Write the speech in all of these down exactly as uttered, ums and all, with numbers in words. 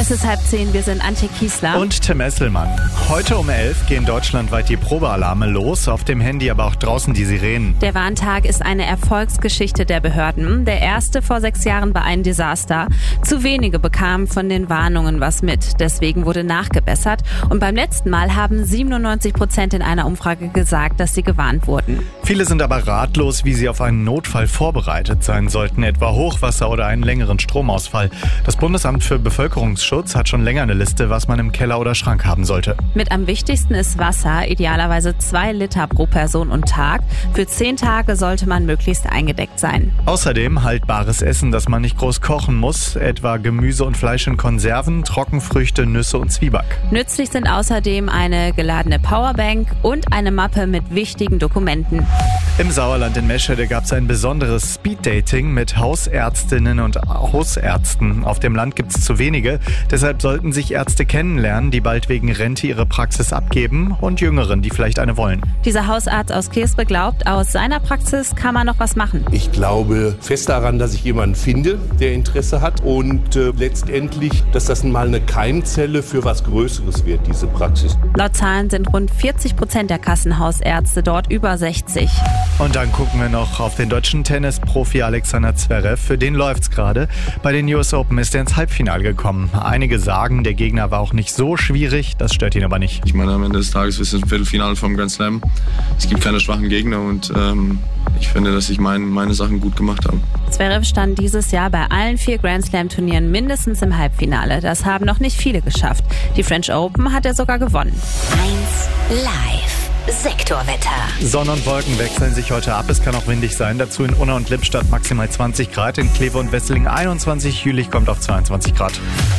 Es ist halb zehn, wir sind Antje Kiesler. Und Tim Esselmann. Heute um elf gehen deutschlandweit die Probealarme los, auf dem Handy, aber auch draußen die Sirenen. Der Warntag ist eine Erfolgsgeschichte der Behörden. Der erste vor sechs Jahren war ein Desaster. Zu wenige bekamen von den Warnungen was mit. Deswegen wurde nachgebessert. Und beim letzten Mal haben siebenundneunzig Prozent in einer Umfrage gesagt, dass sie gewarnt wurden. Viele sind aber ratlos, wie sie auf einen Notfall vorbereitet sein sollten, etwa Hochwasser oder einen längeren Stromausfall. Das Bundesamt für Bevölkerungsschutz hat schon länger eine Liste, was man im Keller oder Schrank haben sollte. Mit am wichtigsten ist Wasser, idealerweise zwei Liter pro Person und Tag. Für zehn Tage sollte man möglichst eingedeckt sein. Außerdem haltbares Essen, das man nicht groß kochen muss, etwa Gemüse und Fleisch in Konserven, Trockenfrüchte, Nüsse und Zwieback. Nützlich sind außerdem eine geladene Powerbank und eine Mappe mit wichtigen Dokumenten. Im Sauerland in Meschede gab es ein besonderes Speeddating mit Hausärztinnen und Hausärzten. Auf dem Land gibt es zu wenige, deshalb sollten sich Ärzte kennenlernen, die bald wegen Rente ihre Praxis abgeben, und Jüngeren, die vielleicht eine wollen. Dieser Hausarzt aus Kirspe glaubt, aus seiner Praxis kann man noch was machen. Ich glaube fest daran, dass ich jemanden finde, der Interesse hat, und äh, letztendlich, dass das mal eine Keimzelle für was Größeres wird, diese Praxis. Laut Zahlen sind rund vierzig Prozent der Kassenhausärzte dort über sechzig. Und dann gucken wir noch auf den deutschen Tennisprofi Alexander Zverev. Für den läuft's gerade. Bei den U S Open ist er ins Halbfinale gekommen. Einige sagen, der Gegner war auch nicht so schwierig. Das stört ihn aber nicht. Ich meine, am Ende des Tages ist es ein Viertelfinale vom Grand Slam. Es gibt keine schwachen Gegner und ähm, ich finde, dass ich mein, meine Sachen gut gemacht habe. Zverev stand dieses Jahr bei allen vier Grand Slam Turnieren mindestens im Halbfinale. Das haben noch nicht viele geschafft. Die French Open hat er sogar gewonnen. eins live. Sektorwetter. Sonne und Wolken wechseln sich heute ab. Es kann auch windig sein. Dazu in Unna und Lippstadt maximal zwanzig Grad. In Kleve und Wesseling einundzwanzig. Jülich kommt auf zweiundzwanzig Grad.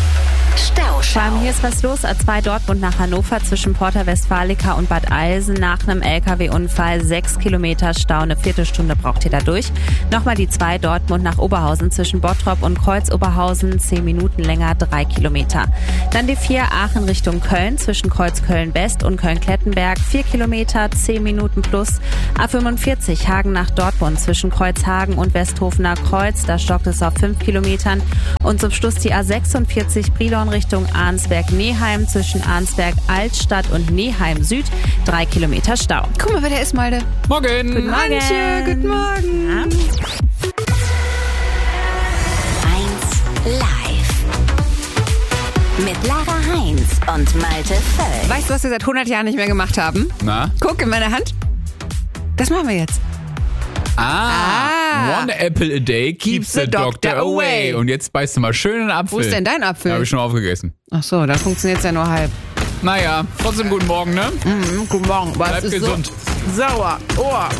Stauschau. Vor allem hier ist was los. A zwei Dortmund nach Hannover zwischen Porta Westfalica und Bad Eilsen nach einem L K W-Unfall. Sechs Kilometer Stau, eine Viertelstunde braucht ihr da durch. Nochmal die zwei Dortmund nach Oberhausen zwischen Bottrop und Kreuz-Oberhausen. Zehn Minuten länger, drei Kilometer. Dann die vier Aachen Richtung Köln zwischen Kreuz-Köln-West und Köln-Klettenberg. Vier Kilometer, zehn Minuten plus. A fünfundvierzig Hagen nach Dortmund zwischen Kreuzhagen und Westhofener Kreuz. Da stockt es auf fünf Kilometern. Und zum Schluss die A sechsundvierzig Brilon Richtung Arnsberg-Neheim zwischen Arnsberg-Altstadt und Neheim-Süd. Drei Kilometer Stau. Guck mal, wer der ist, Malde. Morgen. Guten Morgen. Antje, guten Morgen. Ja. eins live. Mit Lara Heinz und Malte Völl. Weißt du, was wir seit hundert Jahren nicht mehr gemacht haben? Na? Guck in meine Hand. Das machen wir jetzt. Ah, Ah. one apple a day keeps the doctor away. Und jetzt beißt du mal schön einen Apfel. Wo ist denn dein Apfel? Habe ich schon aufgegessen. Ach so, da funktioniert es ja nur halb. Naja, trotzdem guten Morgen, ne? Mhm, guten Morgen. Was Bleib ist gesund. So sauer. Oh.